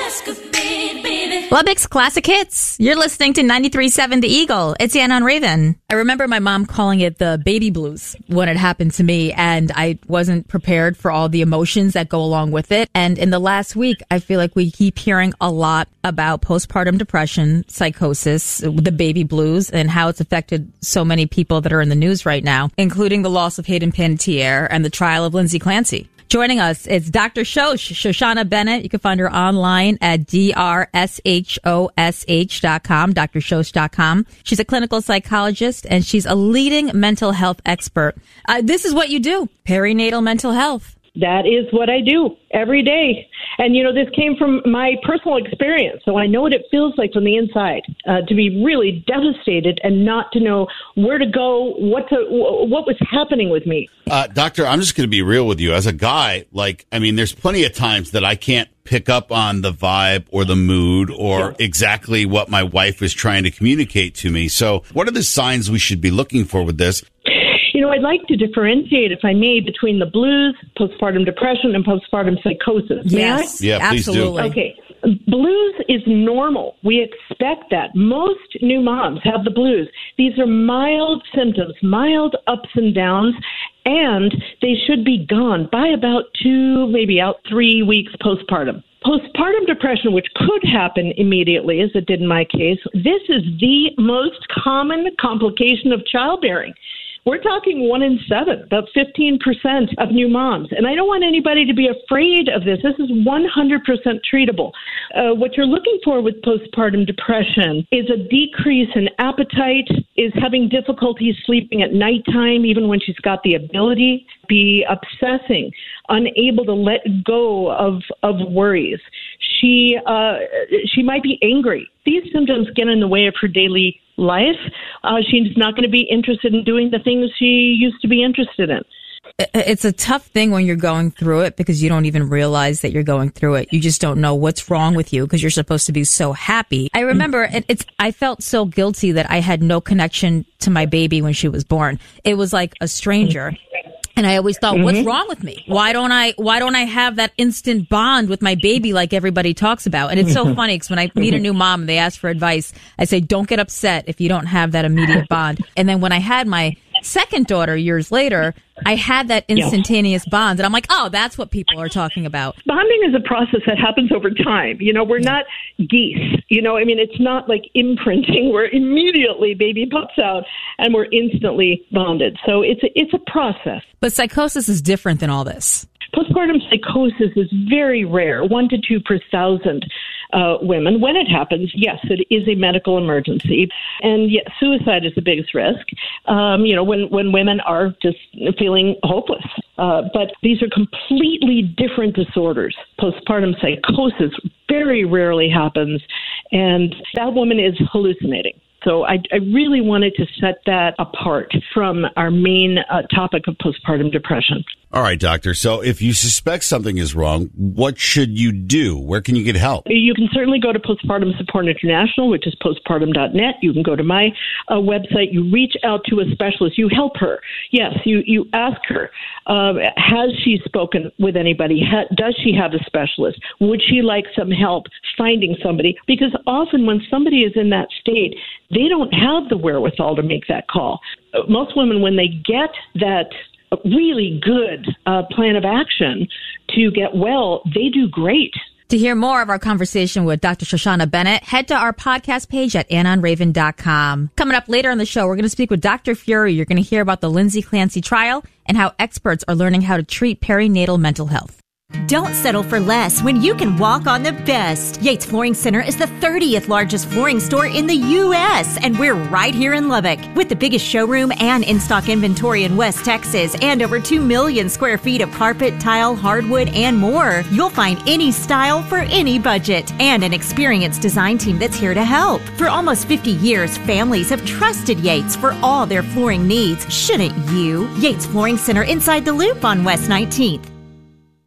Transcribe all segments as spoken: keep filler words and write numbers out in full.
Escapade, baby. Lubbock's Classic Hits. You're listening to ninety-three point seven The Eagle. It's Ann on Raven. I remember my mom calling it the baby blues when it happened to me, and I wasn't prepared for all the emotions that go along with it. And in the last week, I feel like we keep hearing a lot about postpartum depression, psychosis, the baby blues, and how it's affected so many people that are in the news right now, including the loss of Hayden Panettiere and the trial of Lindsay Clancy. Joining us is Doctor Shosh, Shoshana Bennett. You can find her online at D R S H O S H dot com, D R shosh dot com. She's a clinical psychologist, and she's a leading mental health expert. Uh, this is what you do, perinatal mental health. That is what I do every day. And, you know, this came from my personal experience, so I know what it feels like from the inside, uh, to be really devastated and not to know where to go, what to, what was happening with me. Uh, doctor, I'm just going to be real with you. As a guy, like, I mean, there's plenty of times that I can't pick up on the vibe or the mood or Sure. exactly what my wife is trying to communicate to me. So what are the signs we should be looking for with this? You know, I'd like to differentiate, if I may, between the blues, postpartum depression, and postpartum psychosis. May I? Yes, Yeah, please do. absolutely. Okay. Blues is normal. We expect that. Most new moms have the blues. These are mild symptoms, mild ups and downs, and they should be gone by about two, maybe out three weeks postpartum. Postpartum depression, which could happen immediately, as it did in my case, this is the most common complication of childbearing. We're talking one in seven, about fifteen percent of new moms. And I don't want anybody to be afraid of this. This is one hundred percent treatable. Uh, what you're looking for with postpartum depression is a decrease in appetite, is having difficulty sleeping at nighttime, even when she's got the ability, be obsessing, unable to let go of, of worries. She, uh, she might be angry. These symptoms get in the way of her daily life. Uh, she's not going to be interested in doing the things she used to be interested in. It's a tough thing when you're going through it because you don't even realize that you're going through it. You just don't know what's wrong with you because you're supposed to be so happy. I remember it, it's, I felt so guilty that I had no connection to my baby when she was born. It was like a stranger. And I always thought, mm-hmm. what's wrong with me? Why don't I, why don't I have that instant bond with my baby like everybody talks about? And it's so funny because when I meet a new mom and they ask for advice, I say, don't get upset if you don't have that immediate bond. And then when I had my second daughter years later, I had that instantaneous bond. And I'm like, oh, that's what people are talking about. Bonding is a process that happens over time. You know, we're not geese. You know, I mean, it's not like imprinting where immediately baby pops out and we're instantly bonded. So it's a, it's a process. But psychosis is different than all this. Postpartum psychosis is very rare, one to two per thousand uh, women. When it happens, yes, it is a medical emergency. And yes, suicide is the biggest risk, um, you know, when, when women are just feeling hopeless. Uh, but these are completely different disorders. Postpartum psychosis very rarely happens, and that woman is hallucinating. So I, I really wanted to set that apart from our main uh, topic of postpartum depression. All right, doctor. So if you suspect something is wrong, what should you do? Where can you get help? You can certainly go to Postpartum Support International, which is postpartum dot net. You can go to my uh, website. You reach out to a specialist. You help her. Yes, you, you ask her, uh, has she spoken with anybody? Ha- does she have a specialist? Would she like some help finding somebody? Because often when somebody is in that state, they don't have the wherewithal to make that call. Most women, when they get that a really good uh, plan of action to get well, they do great. To hear more of our conversation with Doctor Shoshana Bennett, head to our podcast page at ann on raven dot com. Coming up later on the show, we're going to speak with Doctor Fury. You're going to hear about the Lindsay Clancy trial and how experts are learning how to treat perinatal mental health. Don't settle for less when you can walk on the best. Yates Flooring Center is the thirtieth largest flooring store in the U S, and we're right here in Lubbock. With the biggest showroom and in-stock inventory in West Texas and over two million square feet of carpet, tile, hardwood, and more, you'll find any style for any budget and an experienced design team that's here to help. For almost fifty years, families have trusted Yates for all their flooring needs. Shouldn't you? Yates Flooring Center inside the Loop on West nineteenth.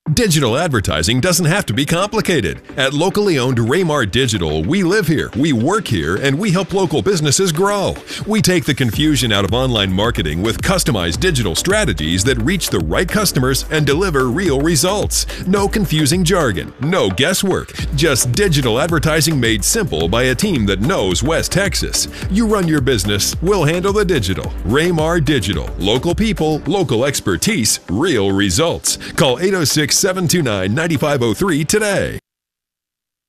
Digital advertising doesn't have to be complicated. At locally owned Raymar Digital, we live here, we work here, and we help local businesses grow. We take the confusion out of online marketing with customized digital strategies that reach the right customers and deliver real results. No confusing jargon, no guesswork, just digital advertising made simple by a team that knows West Texas. You run your business, we'll handle the digital. Raymar Digital. Local people, local expertise, real results. Call eight oh six, seven two nine, nine five oh three today.